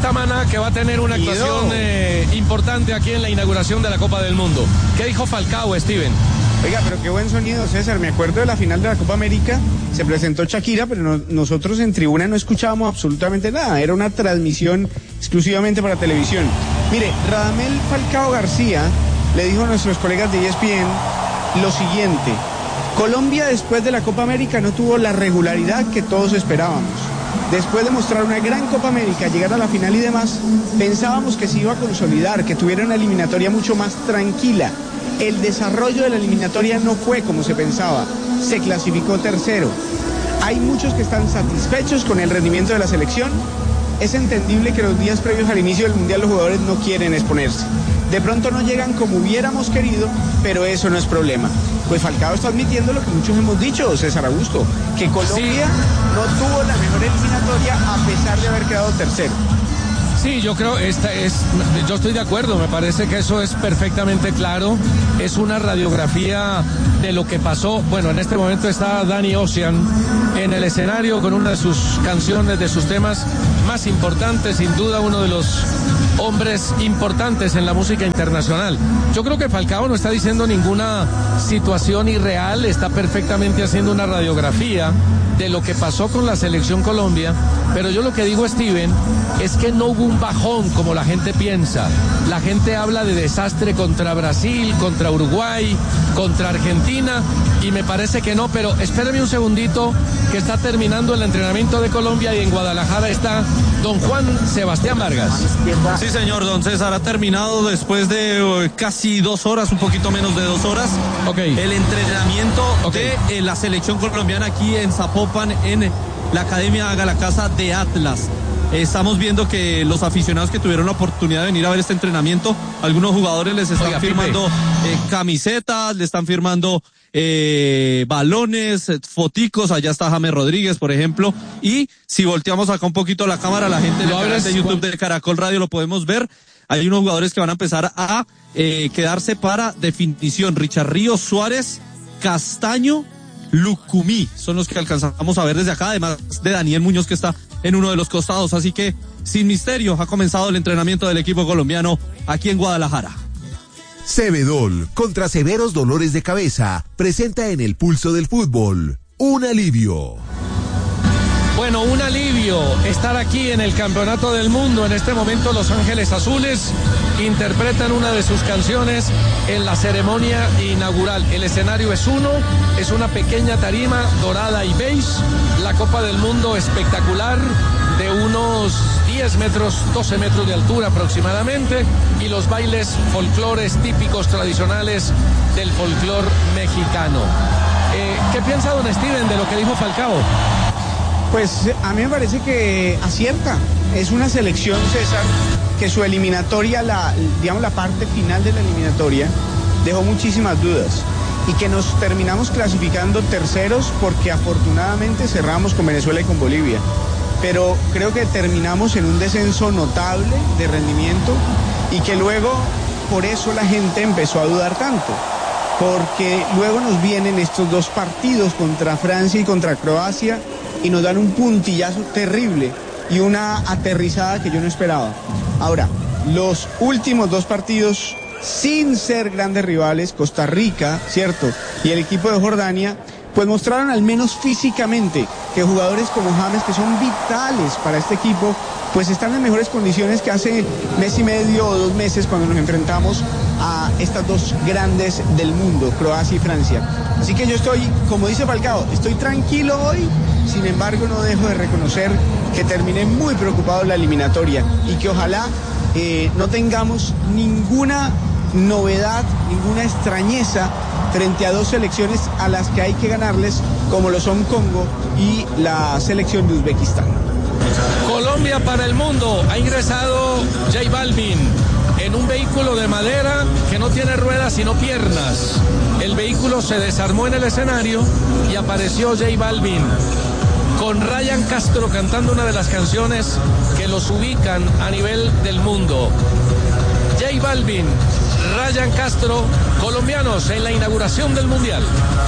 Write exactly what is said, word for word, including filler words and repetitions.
Samaná, que va a tener una actuación eh, importante aquí en la inauguración de la Copa del Mundo. ¿Qué dijo Falcao, Steven? Oiga, pero qué buen sonido, César. Me acuerdo de la final de la Copa América, se presentó Shakira, pero no, nosotros en tribuna no escuchábamos absolutamente nada. Era una transmisión exclusivamente para televisión. Mire, Radamel Falcao García le dijo a nuestros colegas de E S P N lo siguiente: Colombia después de la Copa América no tuvo la regularidad que todos esperábamos. Después de mostrar una gran Copa América, llegar a la final y demás, pensábamos que se iba a consolidar, que tuviera una eliminatoria mucho más tranquila. El desarrollo de la eliminatoria no fue como se pensaba, se clasificó tercero. Hay muchos que están satisfechos con el rendimiento de la selección. Es entendible que los días previos al inicio del Mundial los jugadores no quieren exponerse. De pronto no llegan como hubiéramos querido, pero eso no es problema. Pues Falcao está admitiendo lo que muchos hemos dicho, César Augusto, que Colombia sí. no tuvo la mejor eliminatoria a pesar de haber quedado tercero. Sí, yo creo, esta es, yo estoy de acuerdo, me parece que eso es perfectamente claro, es una radiografía de lo que pasó. Bueno, en este momento está Danny Ocean en el escenario con una de sus canciones, de sus temas más importantes, sin duda uno de los hombres importantes en la música internacional. Yo creo que Falcao no está diciendo ninguna situación irreal, está perfectamente haciendo una radiografía de lo que pasó con la selección Colombia, pero yo lo que digo, Steven, es que no hubo un bajón como la gente piensa. La gente habla de desastre contra Brasil, contra Uruguay, contra Argentina, y me parece que no, pero espérame un segundito, que está terminando el entrenamiento de Colombia y en Guadalajara está don Juan Sebastián Vargas. Sí, señor, don César, ha terminado después de uh, casi dos horas, un poquito menos de dos horas, okay. el entrenamiento okay. de eh, la selección colombiana aquí en Zapopan, en la Academia Haga la Casa de Atlas. Estamos viendo que los aficionados que tuvieron la oportunidad de venir a ver este entrenamiento, algunos jugadores les están Oiga, firmando eh, camisetas, le están firmando eh, balones, eh, foticos. Allá está James Rodríguez, por ejemplo, y si volteamos acá un poquito la cámara, la gente de YouTube de Caracol Radio lo podemos ver. Hay unos jugadores que van a empezar a eh, quedarse para definición. Richard Ríos, Suárez, Castaño, Lucumí son los que alcanzamos a ver desde acá, además de Daniel Muñoz, que está en uno de los costados. Así que sin misterio ha comenzado el entrenamiento del equipo colombiano aquí en Guadalajara. Cebedol, contra severos dolores de cabeza, presenta en el pulso del fútbol un alivio. Bueno, un alivio estar aquí en el Campeonato del Mundo. En este momento Los Ángeles Azules interpretan una de sus canciones en la ceremonia inaugural. El escenario es uno, es una pequeña tarima dorada y beige. La Copa del Mundo espectacular, de unos diez metros, doce metros de altura aproximadamente, y los bailes folclores típicos tradicionales del folclor mexicano. Eh, ¿Qué piensa don Steven de lo que dijo Falcao? Pues a mí me parece que acierta. Es una selección, César, que su eliminatoria, la, digamos la parte final de la eliminatoria, dejó muchísimas dudas. Y que nos terminamos clasificando terceros porque afortunadamente cerramos con Venezuela y con Bolivia. Pero creo que terminamos en un descenso notable de rendimiento y que luego por eso la gente empezó a dudar tanto. Porque luego nos vienen estos dos partidos contra Francia y contra Croacia y nos dan un puntillazo terrible y una aterrizada que yo no esperaba. Ahora, los últimos dos partidos, sin ser grandes rivales, Costa Rica, ¿cierto?, y el equipo de Jordania, pues mostraron al menos físicamente que jugadores como James, que son vitales para este equipo, pues están en mejores condiciones que hace mes y medio o dos meses cuando nos enfrentamos a estas dos grandes del mundo, Croacia y Francia. Así que yo estoy, como dice Falcao, estoy tranquilo hoy. Sin embargo, no dejo de reconocer que terminé muy preocupado en la eliminatoria y que ojalá eh, no tengamos ninguna novedad, ninguna extrañeza frente a dos selecciones a las que hay que ganarles, como lo son Congo y la selección de Uzbekistán. Colombia para el mundo. Ha ingresado J Balvin en un vehículo de madera que no tiene ruedas sino piernas. El vehículo se desarmó en el escenario y apareció J Balvin con Ryan Castro cantando una de las canciones que los ubican a nivel del mundo. J Balvin, Ryan Castro, colombianos en la inauguración del Mundial.